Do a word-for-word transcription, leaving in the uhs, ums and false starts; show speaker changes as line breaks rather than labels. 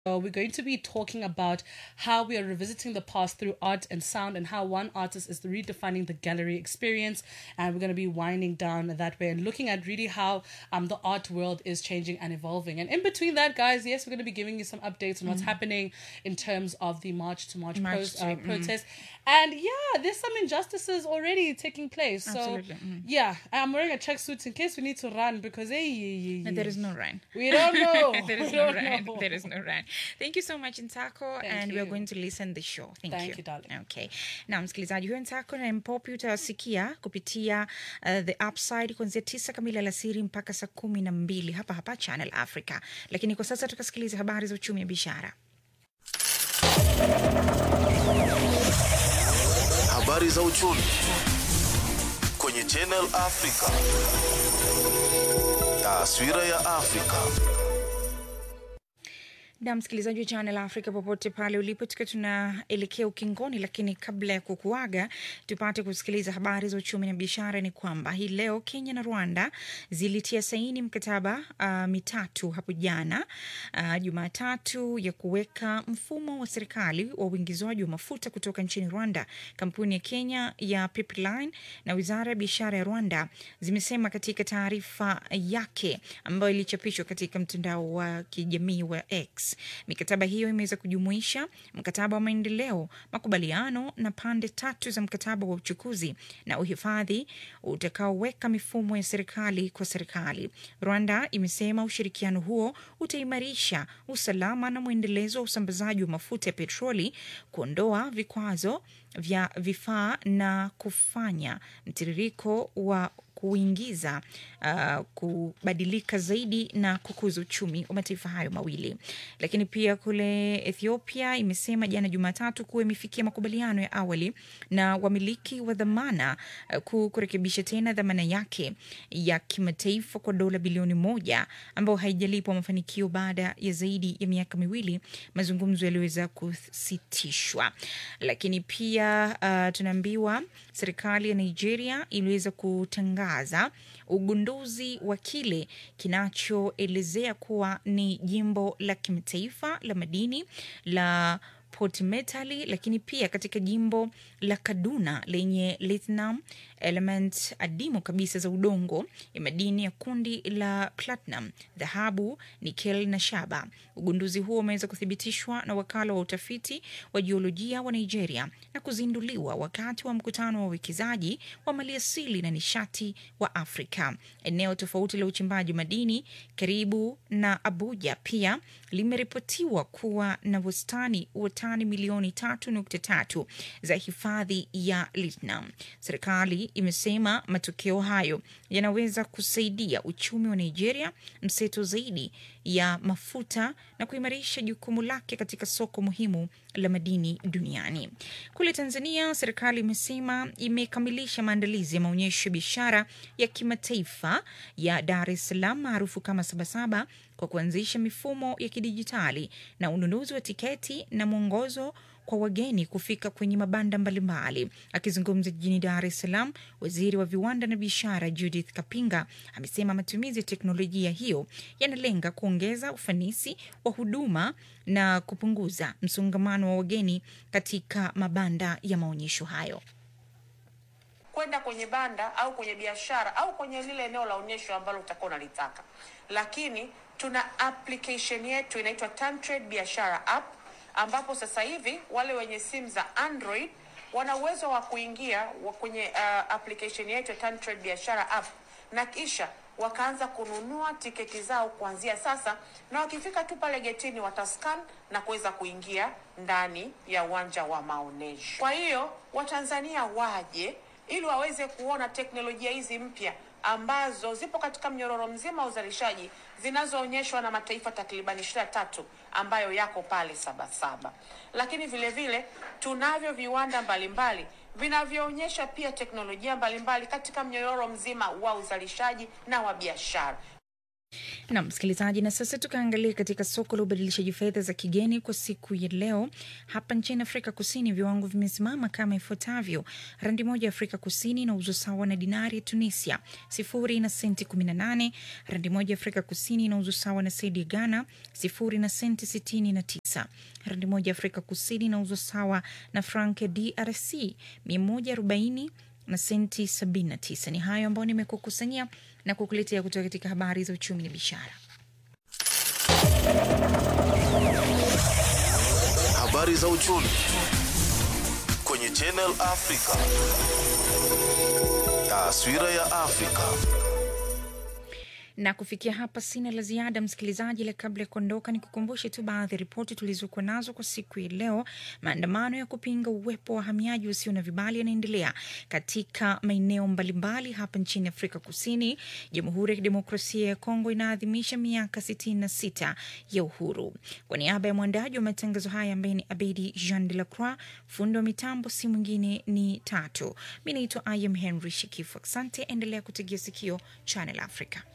Uh, we're going to be talking about how we are revisiting the past through art and sound, and how one artist is redefining the gallery experience. And we're going to be winding down that way and looking at really how um the art world is changing and evolving. And in between that, guys, yes, we're going to be giving you some updates on what's mm. happening in terms of the March to March, March post, to, uh, mm. protest. And yeah, there's some injustices already taking place.
Absolutely.
So
mm.
yeah, I'm wearing a tracksuit in case we need to run, because hey,
no, there is no run.
We don't know.
there is
we
no
don't
run.
know.
There is no run. Thank you so much, Ntako,
Thank
and
you.
we are going to listen the show. Thank,
Thank
you.
you, darling.
Okay. Na msikilizaji, huyo Ntako na Mpopi utawasikia kupitia uh, The Upside kuanzia tisa kamili alasiri mpaka saa kumi na mbili hapa hapa Channel Africa. Lakini kwa sasa tukasikiliza habari za uchumi na biashara.
Habari za uchumi kwenye Channel Africa. Taswira ya Afrika.
Na msikilizaji wa Channel Africa popote pale ulipo, tukiwa tunaelekea ukingoni, lakini kabla ya kukuaga tupate kusikiliza habari za uchumi na biashara. Ni kwamba hii leo Kenya na Rwanda zilitia saini mkataba uh, mitatu hapo jana uh, Jumatatu ya kuweka mfumo wa serikali wa uingizwaji wa mafuta kutoka nchini Rwanda. Kampuni ya Kenya ya Pipeline na Wizara ya Biashara ya Rwanda zimesema katika taarifa yake ambayo ilichapishwa katika mtandao wa kijamii wa X. Mikataba hiyo imeweza kujumuisha mkataba wa maendeleo, makubaliano na pande tatu za mkataba wa uchukuzi na uhifadhi utakaoweka mifumo ya serikali kwa serikali. Rwanda imesema ushirikiano huo utaimarisha usalama na muendelezo wa usambazaji wa mafuta ya petroli, kuondoa vikwazo vya vifaa na kufanya mtiririko wa kuingiza uh, kubadilika zaidi na kukuza uchumi wa mataifa hayo mawili. Lakini pia kule Ethiopia imesema jana Jumatatu kuwa imefikia makubaliano ya awali na wamiliki wa dhamana uh, kurekebisha tena dhamana yake ya kimataifa kwa dola bilioni moja ambao haijalipwa mafanikio baada ya zaidi ya miaka miwili mazungumzo yaliweza kusitishwa. Lakini pia uh, tunaambiwa serikali ya Nigeria iliweza kutangaza ugunduzi wa kile kinachoelezea kuwa ni jimbo la kimataifa la madini la Port Metali, lakini pia katika jimbo la Kaduna lenye lithium element adimu kabisa za udongo ya madini ya kundi la platinum, dhahabu, nikel na shaba. Ugunduzi huo umeweza kuthibitishwa na wakala wa utafiti wa jiolojia wa Nigeria na kuzinduliwa wakati wa mkutano wa uwekezaji wa maliasili na nishati wa Afrika. Eneo tofauti la uchimbaji madini karibu na Abuja pia limeripotiwa kuwa na wastani wa tani milioni tatu nukta tatu za hifadhi ya lithium. Serikali imesema matokeo hayo yanaweza kusaidia uchumi wa Nigeria mseto zaidi ya mafuta na kuimarisha jukumu lake katika soko muhimu la madini duniani. Kule Tanzania, serikali imesema imekamilisha maandalizi ya maonyesho ya biashara ya kimataifa ya Dar es Salaam maarufu kama Sabasaba kwa kuanzisha mifumo ya kidijitali na ununuzi wa tiketi na mwongozo kwa wageni kufika kwenye mabanda mbalimbali. Akizungumza jijini Dar es Salaam, waziri wa viwanda na biashara Judith Kapinga amesema matumizi ya teknolojia hiyo yanalenga kuongeza ufanisi wa huduma na kupunguza msongamano wa wageni katika mabanda ya maonyesho hayo.
Kwenda kwenye banda au kwenye biashara au kwenye lile eneo la onyesho ambalo utakuwa unalitaka. Lakini tuna application yetu inaitwa Tantrade Biashara App, ambapo sasa hivi wale wenye simu za Android wana uwezo wa kuingia wa kwenye uh, application yetu Tantrade Biashara App na kisha wakaanza kununua tiketi zao kuanzia sasa, na wakifika tu pale getini watascan na kuweza kuingia ndani ya uwanja wa maonesho. Kwa hiyo Watanzania waje ili waweze kuona teknolojia hizi mpya ambazo zipo katika mnyororo mzima wa uzalishaji zinazoonyeshwa na mataifa takriban ishirini na tatu ambayo yako pale Sabasaba. Lakini vile vile tunavyo viwanda mbalimbali vinavyoonyesha pia teknolojia mbalimbali katika mnyororo mzima wa uzalishaji na wa biashara.
Na msikilizaji, na sasa tukaangalia katika soko la ubadilishaji fedha za kigeni kwa siku ya leo. Hapa nchini Afrika Kusini viwango vimesimama kama ifuatavyo. Randi moja Afrika Kusini inauzwa sawa na dinari ya Tunisia sifuri na senti kumi na nane. Randi moja Afrika Kusini inauzwa sawa na sedi ya Ghana sifuri na senti sitini na tisa. Randi moja Afrika Kusini inauzwa sawa na franc ya D R C mia moja arobaini na senti sabini na tisa. Ni hayo ambayo nimekukusanyia na kukuletea kutoka katika habari za uchumi na biashara.
Habari za uchumi kwenye Channel Africa. Taswira ya Afrika.
Na kufikia hapa sina la ziada msikilizaji, la kabla ya kuondoka nikukumbushe tu baadhi ya ripoti tulizokuwa nazo kwa siku ya leo. Maandamano ya kupinga uwepo wa wahamiaji usio na vibali yanaendelea katika maeneo mbalimbali hapa nchini Afrika Kusini. Jamhuri ya Kidemokrasia ya Kongo inaadhimisha miaka sitini na sita ya uhuru. Kwa niaba ya mwandaji wa matangazo haya ambaye ni Abedi Jean de la Croix, fundi wa mitambo si mwingine ni Tatu. Mimi naitwa I am Henry Shikifu. Asante, endelea kutegea sikio Channel Africa.